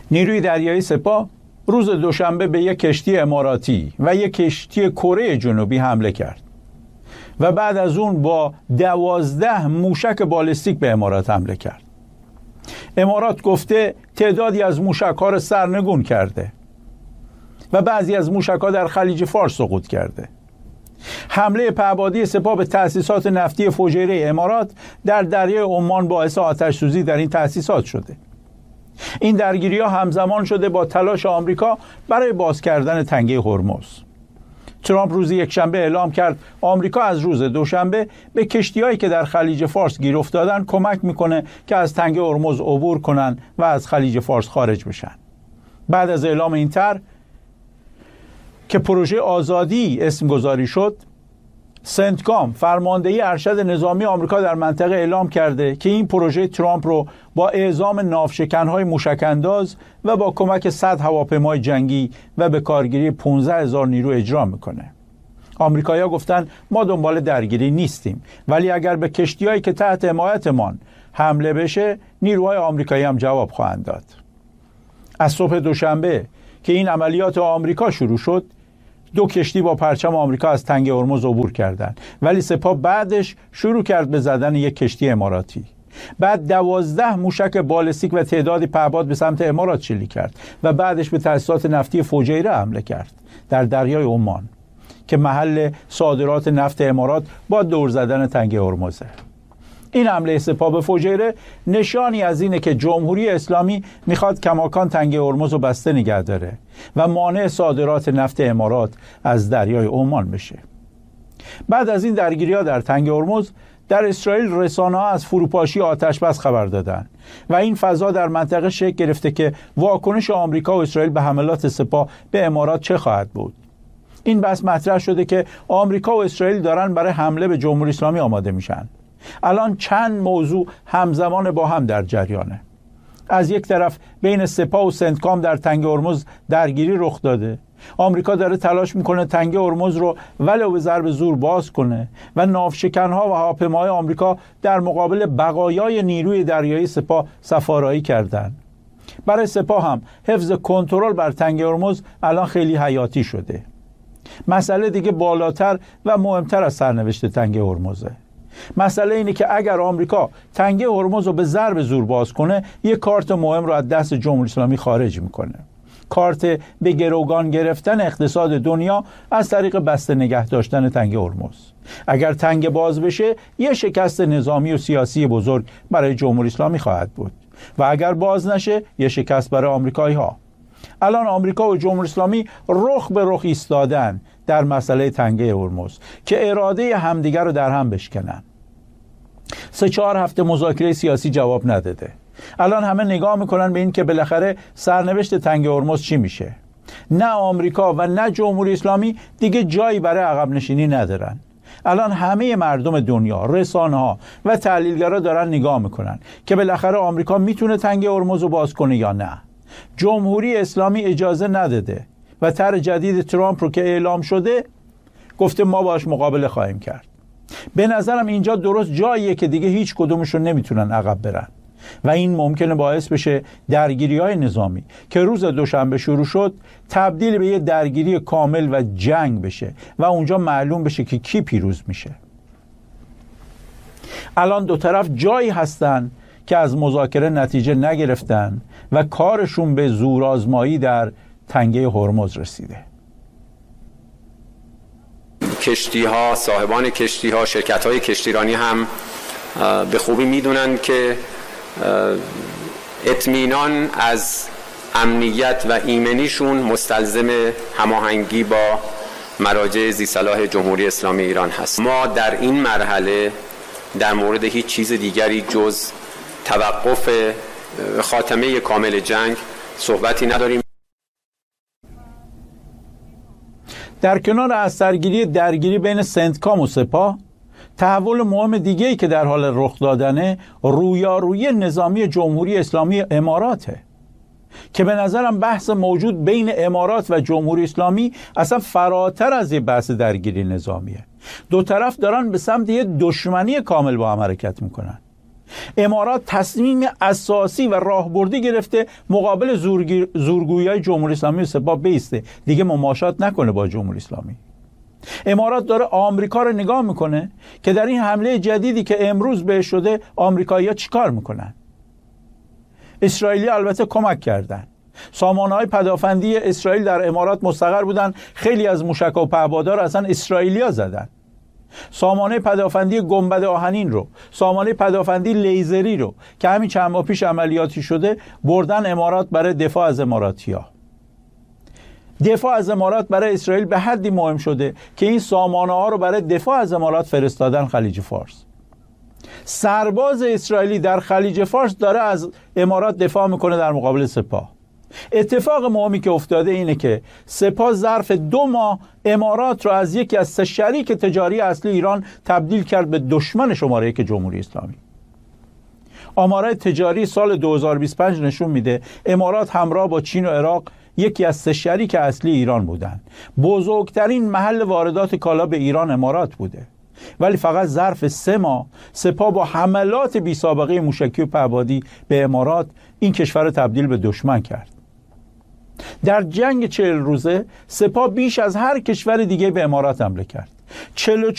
نیروی دریایی سپاه روز دوشنبه به یک کشتی اماراتی و یک کشتی کره جنوبی حمله کرد و بعد از اون با 12 موشک بالستیک به امارات حمله کرد. امارات گفته تعدادی از موشک‌ها را سرنگون کرده و بعضی از موشک‌ها در خلیج فارس سقوط کرده. حمله پهپادی سپاه به تأسیسات نفتی فجیره امارات در دریای عمان باعث آتش‌سوزی در این تأسیسات شده. این درگیری‌ها همزمان شده با تلاش آمریکا برای باز کردن تنگه هرمز. ترامپ روز یکشنبه اعلام کرد آمریکا از روز دوشنبه به کشتی‌هایی که در خلیج فارس گیر افتادن کمک میکنه که از تنگه هرمز عبور کنن و از خلیج فارس خارج بشن. بعد از اعلام این طرح که پروژه آزادی اسم گذاری شد، سنتکام فرماندهی ارشد نظامی آمریکا در منطقه اعلام کرده که این پروژه ترامپ رو با اعزام ناوشکن‌های موشک‌انداز و با کمک 100 هواپیمای جنگی و به کارگیری 15,000 نیرو اجرا میکنه. آمریکایی‌ها گفتن ما دنبال درگیری نیستیم، ولی اگر به کشتی‌هایی که تحت حمایتمان حمله بشه، نیروهای آمریکایی هم جواب خواهند داد. از صبح دوشنبه که این عملیات آمریکا شروع شد، 2 کشتی با پرچم آمریکا از تنگه هرمز عبور کردند، ولی سپاه بعدش شروع کرد به زدن یک کشتی اماراتی. بعد 12 موشک بالستیک و تعدادی پهپاد به سمت امارات شلیک کرد و بعدش به تأسیسات نفتی فجیره حمله کرد در دریای عمان که محل صادرات نفت امارات با دور زدن تنگه هرمزه. این حمله سپاه به فجیره نشانی از اینه که جمهوری اسلامی میخواد کماکان تنگه هرمز رو بسته نگه داره و مانع صادرات نفت امارات از دریای عمان بشه. بعد از این درگیری‌ها در تنگه هرمز، در اسرائیل رسانه‌ها از فروپاشی آتش‌بس خبر دادن و این فضا در منطقه شکل گرفته که واکنش آمریکا و اسرائیل به حملات سپاه به امارات چه خواهد بود. این بحث مطرح شده که آمریکا و اسرائیل دارن برای حمله به جمهوری اسلامی آماده میشن. الان چند موضوع همزمان با هم در جریانه. از یک طرف بین سپاه و سنتکام در تنگه هرمز درگیری رخ داده. آمریکا داره تلاش میکنه تنگه هرمز رو ولو به ضرب زور باز کنه و ناوشکن‌ها و هواپیماهای آمریکا در مقابل بقایای نیروی دریایی سپاه سفارایی کردند. برای سپاه هم حفظ کنترل بر تنگه هرمز الان خیلی حیاتی شده. مسئله دیگه بالاتر و مهمتر از سرنوشت تنگه هرمزه. مسئله اینه که اگر آمریکا تنگه هرمز رو به ضرب زور باز کنه، یک کارت مهم رو از دست جمهوری اسلامی خارج میکنه. کارت به گروگان گرفتن اقتصاد دنیا از طریق بسته نگه داشتن تنگه هرمز. اگر تنگه باز بشه، یه شکست نظامی و سیاسی بزرگ برای جمهوری اسلامی خواهد بود و اگر باز نشه، یه شکست برای آمریکایی ها. الان آمریکا و جمهوری اسلامی رخ به رخ ایستادن در مسئله تنگه هرمز که اراده همدیگر رو در هم بشکنن. 3-4 هفته مذاکره سیاسی جواب نداده. الان همه نگاه میکنن به این که بالاخره سرنوشت تنگه هرمز چی میشه. نه آمریکا و نه جمهوری اسلامی دیگه جایی برای عقب نشینی ندارن. الان همه مردم دنیا، رسانه‌ها و تحلیلگرا دارن نگاه میکنن که بالاخره آمریکا میتونه تنگه هرمز رو باز کنه یا نه. جمهوری اسلامی اجازه نداده و طرح جدید ترامپ رو که اعلام شده گفته ما باش مقابله خواهیم کرد. به نظرم اینجا درست جاییه که دیگه هیچ کدومشون نمیتونن عقب برن و این ممکنه باعث بشه درگیری‌های نظامی که روز دوشنبه شروع شد تبدیل به یه درگیری کامل و جنگ بشه و اونجا معلوم بشه که کی پیروز میشه. الان دو طرف جایی هستن که از مذاکره نتیجه نگرفتن و کارشون به زورآزمایی در تنگه هرمز رسیده. کشتی‌ها، صاحبان کشتی‌ها، شرکت‌های کشتیرانی هم به خوبی میدونن که اطمینان از امنیت و ایمنیشون مستلزم هماهنگی با مراجع ذی‌صلاح جمهوری اسلامی ایران هست. ما در این مرحله در مورد هیچ چیز دیگری جز توقف خاتمه کامل جنگ صحبتی نداریم. در کنار از درگیری بین سنتکام و سپاه، تحول مهم دیگه‌ای که در حال رخ دادنه رویارویی نظامی جمهوری اسلامی اماراته که به نظرم بحث موجود بین امارات و جمهوری اسلامی اصلا فراتر از یه بحث درگیری نظامیه. دو طرف دارن به سمت یه دشمنی کامل با هم حرکت میکنن. امارات تصمیم اساسی و راهبردی گرفته مقابل زورگویی‌های جمهوری اسلامی و سپاه بیسته، دیگه مماشات نکنه با جمهوری اسلامی. امارات داره آمریکا رو نگاه میکنه که در این حمله جدیدی که امروز بهش شده آمریکایی‌ها چیکار میکنن. اسرائیلی البته کمک کردن. سامانه‌های پدافندی اسرائیل در امارات مستقر بودن، خیلی از موشک‌ها و پهپادها رو اصلا اسرائیلی‌ها زدن. سامانه پدافندی گنبد آهنین رو، سامانه پدافندی لیزری رو که همین چند ماه پیش عملیاتی شده بردن امارات برای دفاع از اماراتی‌ها. دفاع از امارات برای اسرائیل به حدی مهم شده که این سامانه‌ها رو برای دفاع از امارات فرستادن خلیج فارس. سرباز اسرائیلی در خلیج فارس داره از امارات دفاع میکنه در مقابل سپاه. اتفاق مهمی که افتاده اینه که سپاه ظرف 2 ماه امارات رو از یکی از 3 شریک تجاری اصلی ایران تبدیل کرد به دشمن شماره 1 جمهوری اسلامی. آمارهای تجاری سال 2025 نشون میده امارات همراه با چین و عراق یکی از 3 شریک اصلی ایران بودن. بزرگترین محل واردات کالا به ایران امارات بوده، ولی فقط ظرف 3 ماه سپاه با حملات بی سابقه موشکی و پهپادی به امارات این کشور رو تبدیل به دشمن کرد. در جنگ 40 روزه سپاه بیش از هر کشور دیگه به امارات حمله کرد.